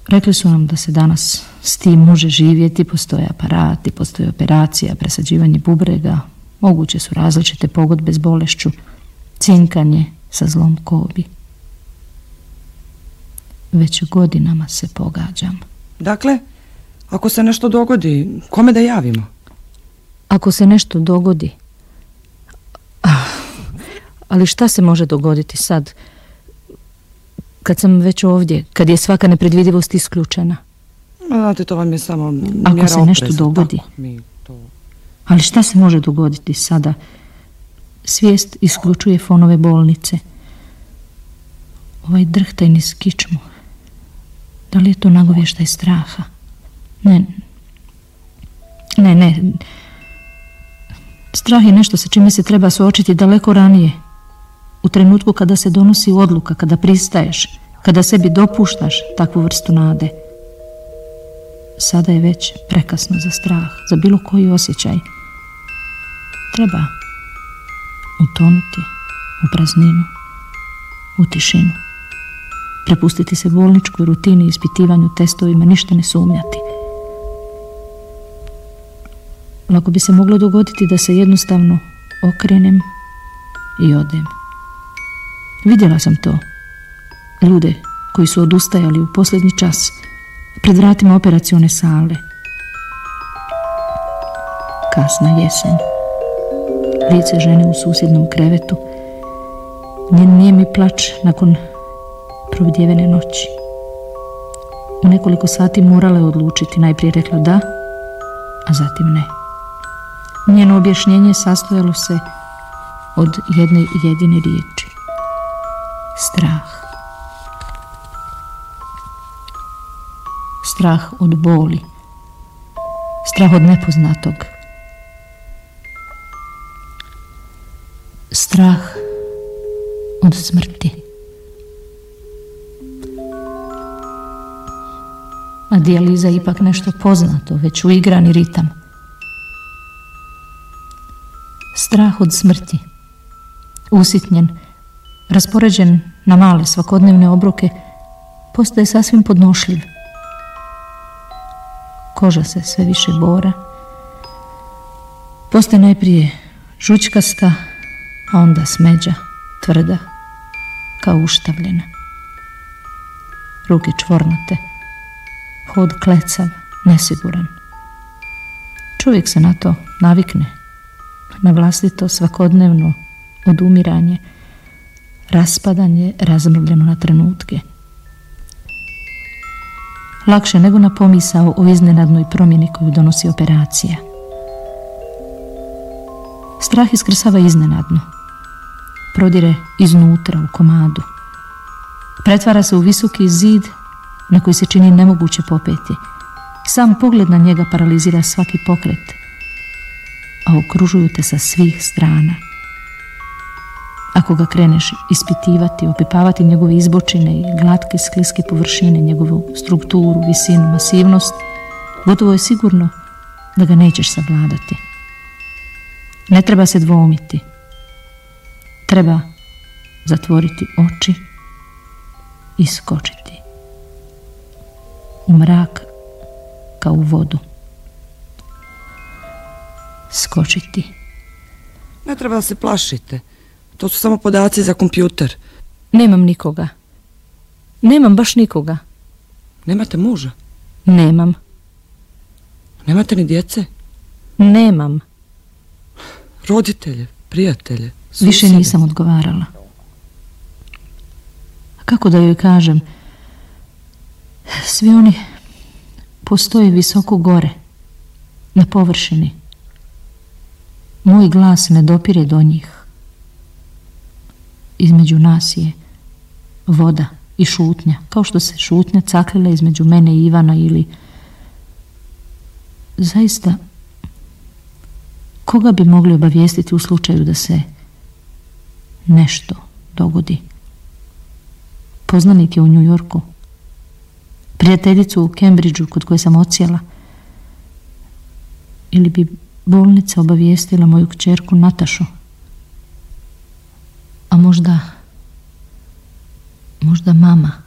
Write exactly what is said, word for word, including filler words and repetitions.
Rekli su nam da se danas s tim može živjeti, postoje aparati, postoje operacija, presađivanje bubrega, moguće su različite pogodbe s bolešću, cinkanje sa zlom kobi. Već godinama se pogađam. Dakle, ako se nešto dogodi, kome da javimo? Ako se nešto dogodi... Ali šta se može dogoditi sad? Kad sam već ovdje, kad je svaka nepredvidivost isključena. Znate, to vam je samo mjera opreza. Ako se nešto dogodi. To... Ali šta se može dogoditi sada? Svijest isključuje fonove bolnice. Ovaj drhtaj niz kičmu. Da li je to nagovještaj straha? Ne. Ne, ne. Strah je nešto sa čime se treba suočiti daleko ranije. U trenutku kada se donosi odluka, kada pristaješ, kada sebi dopuštaš takvu vrstu nade. Sada je već prekasno za strah, za bilo koji osjećaj. Treba utonuti u prazninu, u tišinu. Prepustiti se bolničkoj rutini, ispitivanju, testovima, ništa ne sumnjati. Lako bi se moglo dogoditi da se jednostavno okrenem i odem. Vidjela sam to. Ljude koji su odustajali u posljednji čas pred vratima operacione sale. Kasna jesen. Lice žene u susjednom krevetu. Njen nijemi plač nakon probdjevene noći. U nekoliko sati morala je odlučiti. Najprije rekla da, a zatim ne. Njeno objašnjenje sastojalo se od jedne jedine riječi. Strah. Strah od boli. Strah od nepoznatog. Strah od smrti. A dijaliza je ipak nešto poznato, već uigrani ritam. Strah od smrti. Usitnjen, raspoređen na male svakodnevne obroke, postaje sasvim podnošljiv. Koža se sve više bora. Postaje najprije žućkasta, a onda smeđa, tvrda, kao uštavljena. Ruke čvornate, hod klecav, nesiguran. Čovjek se na to navikne, na vlastito svakodnevno odumiranje, raspadanje razmrvljeno na trenutke. Lakše nego na pomisao o iznenadnoj promjeni koju donosi operacija. Strah iskrsava iznenadno. Prodire iznutra u komadu. Pretvara se u visoki zid na koji se čini nemoguće popeti. Sam pogled na njega paralizira svaki pokret, a okružuju te sa svih strana. Ako ga kreneš ispitivati, opipavati njegove izbočine i glatke skliske površine, njegovu strukturu, visinu, masivnost, gotovo je sigurno da ga nećeš savladati. Ne treba se dvoumiti. Treba zatvoriti oči i skočiti u mrak kao u vodu. Skočiti. Ne treba da se plašite. To su samo podaci za kompjuter. Nemam nikoga. Nemam baš nikoga. Nemate muža? Nemam. Nemate ni djece? Nemam. Roditelje, prijatelje, susjede? Više nisam odgovarala. Kako da joj kažem? Svi oni postoje visoko gore, na površini. Moj glas ne dopire do njih. Između nas je voda i šutnja, kao što se šutnja caklila između mene i Ivana ili... Zaista, koga bi mogli obavijestiti u slučaju da se nešto dogodi? Poznanike u New Yorku, prijateljicu u Cambridgeu kod koje sam odsjela, ili bi bolnica obavijestila moju kćerku Natašu, a možda možda mama.